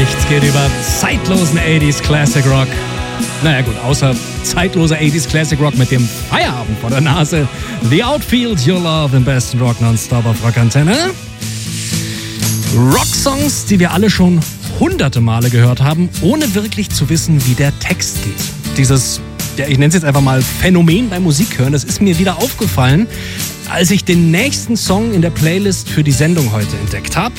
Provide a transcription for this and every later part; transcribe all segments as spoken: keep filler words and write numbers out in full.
Nichts geht über zeitlosen achtziger Classic Rock. Naja gut, außer zeitloser achtziger Classic Rock mit dem Feierabend vor der Nase. The Outfield, Your Love im besten Rock nonstop auf Rockantenne. Rocksongs, die wir alle schon hunderte Male gehört haben, ohne wirklich zu wissen, wie der Text geht. Dieses, ja, ich nenne es jetzt einfach mal Phänomen beim Musikhören, das ist mir wieder aufgefallen, als ich den nächsten Song in der Playlist für die Sendung heute entdeckt habe.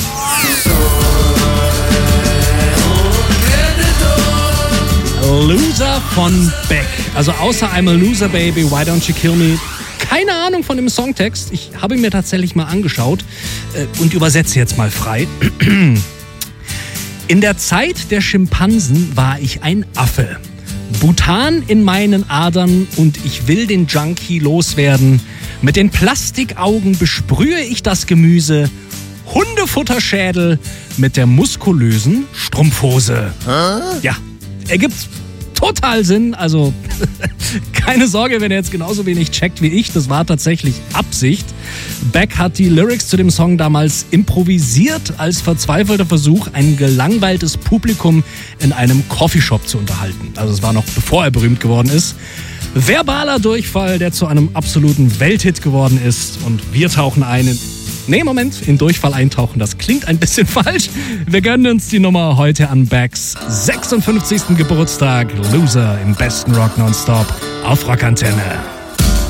Loser von Beck. Also außer I'm a Loser Baby, Why Don't You Kill Me? Keine Ahnung von dem Songtext. Ich habe ihn mir tatsächlich mal angeschaut äh, und übersetze jetzt mal frei. In der Zeit der Schimpansen war ich ein Affe. Butan in meinen Adern und ich will den Junkie loswerden. Mit den Plastikaugen besprühe ich das Gemüse. Hundefutterschädel mit der muskulösen Strumpfhose. Hä? Ja, ergibt total Sinn. Also keine Sorge, wenn ihr jetzt genauso wenig checkt wie ich. Das war tatsächlich Absicht. Beck hat die Lyrics zu dem Song damals improvisiert als verzweifelter Versuch, ein gelangweiltes Publikum in einem Coffeeshop zu unterhalten. Also es war noch bevor er berühmt geworden ist. Verbaler Durchfall, der zu einem absoluten Welthit geworden ist. Und wir tauchen ein in... Nee, Moment, in Durchfall eintauchen, das klingt ein bisschen falsch. Wir gönnen uns die Nummer heute an Becks sechsundfünfzigsten Geburtstag. Loser im besten Rock nonstop auf Rockantenne.